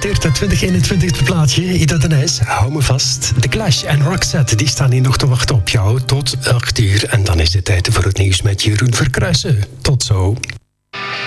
genoteerd het 2021 plaatje. Ida de Nijs, hou me vast. The Clash en Roxette, die staan hier nog te wachten op jou tot 8 uur. En dan is het tijd voor het nieuws met Jeroen Verkruijsen. Tot zo.